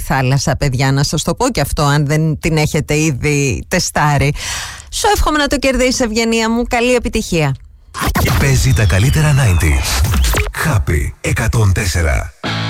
θάλασσα, παιδιά, να σας το πω και αυτό, αν δεν την έχετε ήδη τεστάρει. Σου εύχομαι να το κερδίσεις, Ευγενία μου. Καλή επιτυχία. Παίζει τα καλύτερα 90s. Happy 104.